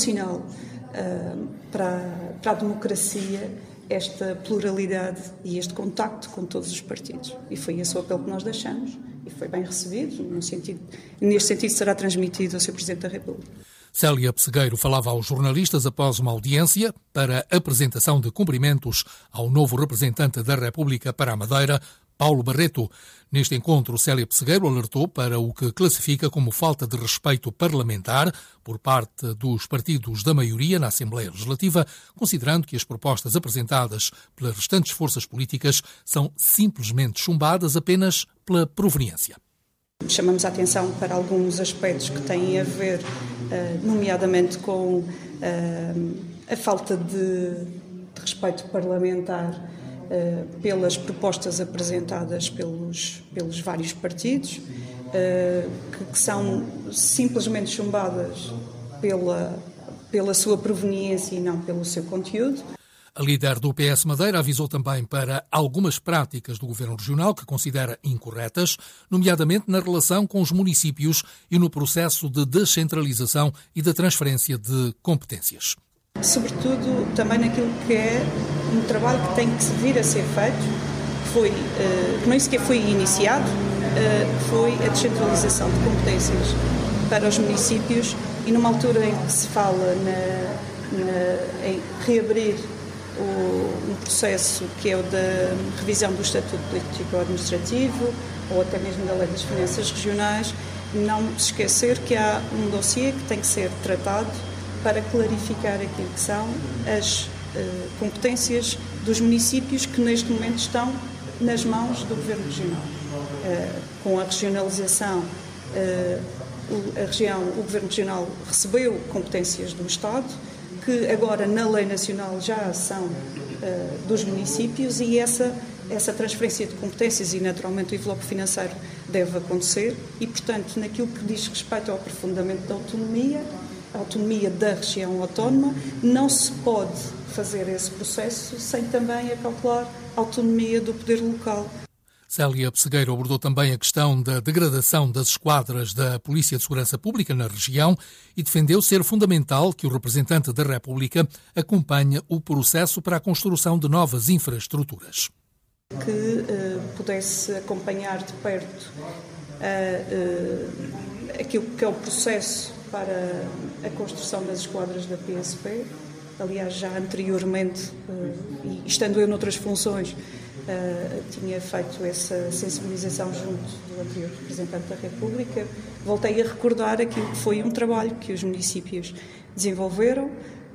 sinal para a democracia esta pluralidade e este contacto com todos os partidos. E foi esse o apelo que nós deixamos e foi bem recebido. Neste sentido será transmitido ao Sr. Presidente da República. Célia Pessegueiro falava aos jornalistas após uma audiência para apresentação de cumprimentos ao novo representante da República para a Madeira, Paulo Barreto. Neste encontro, Célia Pessegueiro alertou para o que classifica como falta de respeito parlamentar por parte dos partidos da maioria na Assembleia Legislativa, considerando que as propostas apresentadas pelas restantes forças políticas são simplesmente chumbadas apenas pela proveniência. Chamamos a atenção para alguns aspectos que têm a ver, nomeadamente, com a falta de respeito parlamentar pelas propostas apresentadas pelos vários partidos, que são simplesmente chumbadas pela sua proveniência e não pelo seu conteúdo. A líder do PS Madeira avisou também para algumas práticas do Governo Regional que considera incorretas, nomeadamente na relação com os municípios e no processo de descentralização e da transferência de competências. Sobretudo também naquilo que é um trabalho que tem que vir a ser feito, que nem sequer foi iniciado, foi a descentralização de competências para os municípios e numa altura em que se fala em reabrir um processo que é o da revisão do Estatuto Político-Administrativo ou até mesmo da Lei das Finanças Regionais, não se esquecer que há um dossiê que tem que ser tratado para clarificar aquilo que são as competências dos municípios que neste momento estão nas mãos do Governo Regional. Com a regionalização, o Governo Regional recebeu competências do Estado, que agora na lei nacional já são dos municípios e essa transferência de competências e naturalmente o envelope financeiro deve acontecer e, portanto, naquilo que diz respeito ao aprofundamento da a autonomia da região autónoma, não se pode fazer esse processo sem também acautelar a autonomia do poder local. Célia Pessegueiro abordou também a questão da degradação das esquadras da Polícia de Segurança Pública na região e defendeu ser fundamental que o representante da República acompanhe o processo para a construção de novas infraestruturas. Que pudesse acompanhar de perto aquilo que é o processo para a construção das esquadras da PSP. Aliás, já anteriormente, e estando eu noutras funções, tinha feito essa sensibilização junto do anterior representante da República. Voltei a recordar aquilo que foi um trabalho que os municípios desenvolveram,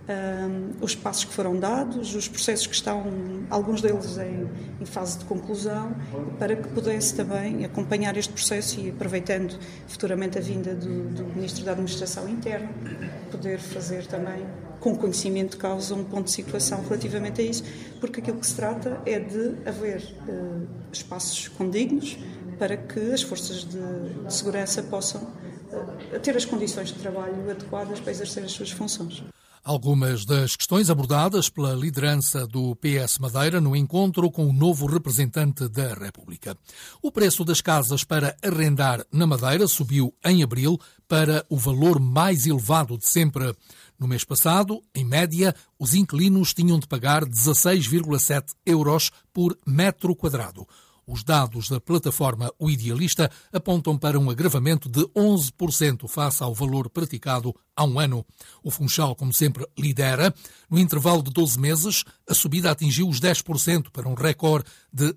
os passos que foram dados, os processos que estão, alguns deles em fase de conclusão, para que pudesse também acompanhar este processo e, aproveitando futuramente a vinda do Ministro da Administração Interna, poder fazer também, com conhecimento de causa, um ponto de situação relativamente a isso, porque aquilo que se trata é de haver espaços condignos para que as forças de segurança possam ter as condições de trabalho adequadas para exercer as suas funções. Algumas das questões abordadas pela liderança do PS Madeira no encontro com o novo representante da República. O preço das casas para arrendar na Madeira subiu em abril para o valor mais elevado de sempre. No mês passado, em média, os inquilinos tinham de pagar 16,7 euros por metro quadrado. Os dados da plataforma O Idealista apontam para um agravamento de 11% face ao valor praticado há um ano. O Funchal, como sempre, lidera. No intervalo de 12 meses, a subida atingiu os 10% para um recorde de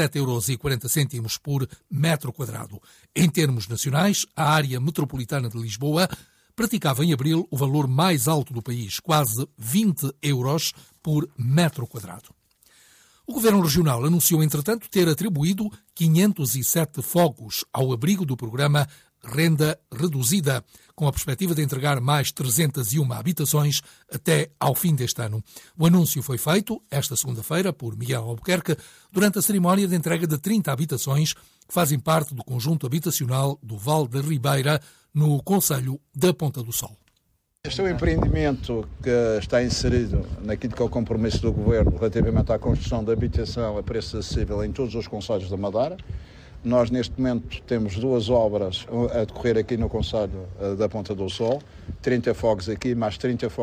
17,40 euros por metro quadrado. Em termos nacionais, a área metropolitana de Lisboa praticava em abril o valor mais alto do país, quase 20 euros por metro quadrado. O Governo Regional anunciou, entretanto, ter atribuído 507 fogos ao abrigo do programa Renda Reduzida, com a perspectiva de entregar mais 301 habitações até ao fim deste ano. O anúncio foi feito esta segunda-feira por Miguel Albuquerque durante a cerimónia de entrega de 30 habitações que fazem parte do conjunto habitacional do Val da Ribeira, no concelho da Ponta do Sol. Este é um empreendimento que está inserido naquilo que é o compromisso do Governo relativamente à construção de habitação a preço acessível em todos os concelhos da Madeira. Nós, neste momento, temos 2 obras a decorrer aqui no concelho da Ponta do Sol, 30 fogos aqui, mais 30 fogos